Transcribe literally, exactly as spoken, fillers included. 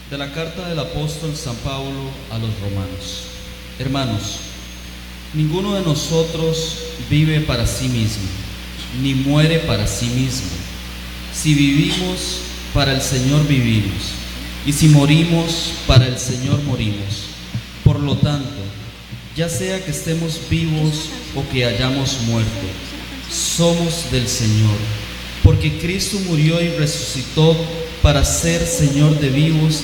De la carta del apóstol San Pablo a los romanos. Hermanos, ninguno de nosotros vive para sí mismo, ni muere para sí mismo. Si vivimos, para el Señor vivimos, y si morimos, para el Señor morimos. Por lo tanto, ya sea que estemos vivos o que hayamos muerto, somos del Señor, porque Cristo murió y resucitó para ser Señor de vivos